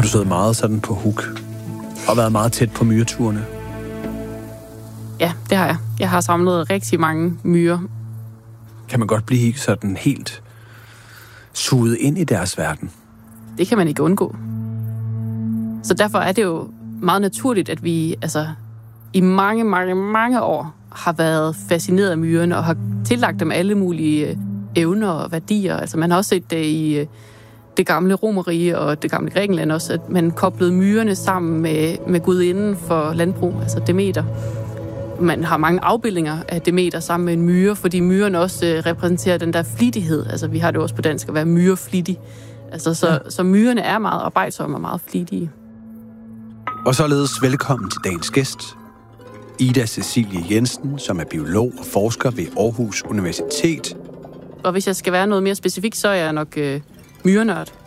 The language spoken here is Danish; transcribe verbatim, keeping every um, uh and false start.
Har du stået meget sådan på huk og været meget tæt på myreturene? Ja, det har jeg. Jeg har samlet rigtig mange myrer. Kan man godt blive sådan helt suget ind i deres verden? Det kan man ikke undgå. Så derfor er det jo meget naturligt, at vi altså, i mange, mange, mange år har været fascineret af myrerne og har tillagt dem alle mulige evner og værdier. Altså man har også set det i det gamle Romerrige og det gamle Grækenland også, at man koblede myrerne sammen med, med gudinden for landbrug, altså Demeter. Man har mange afbildninger af Demeter sammen med en myre, fordi myren også øh, repræsenterer den der flittighed. Altså vi har det også på dansk at være myreflittig. Altså så, ja. så myrerne er meget arbejdsomme og meget flittige. Og således velkommen til dagens gæst, Ida Cecilie Jensen, som er biolog og forsker ved Aarhus Universitet. Og hvis jeg skal være noget mere specifikt, så er jeg nok øh, myrenørd.